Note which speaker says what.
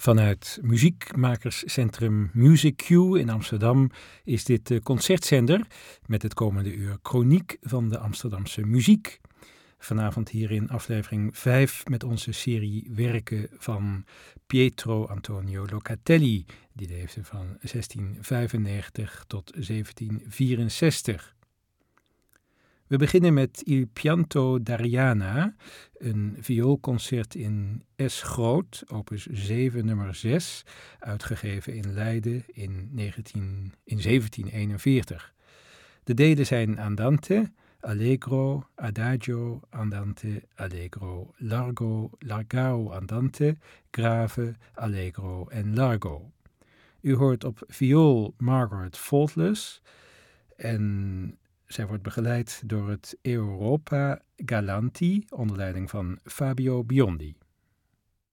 Speaker 1: Vanuit muziekmakerscentrum Music Q in Amsterdam is dit de concertzender met het komende uur chroniek van de Amsterdamse muziek. Vanavond hier in aflevering 5 met onze serie werken van Pietro Antonio Locatelli, die leefde van 1695 tot 1764. We beginnen met Il Pianto d'Ariana, een vioolconcert in S groot, opus 7 nummer 6, uitgegeven in Leiden in 1741. De delen zijn Andante, Allegro, Adagio, Andante, Allegro, Largo, Largao, Andante, Grave, Allegro en Largo. U hoort op viool Margaret Faultless en zij wordt begeleid door het Europa Galanti onder leiding van Fabio Biondi.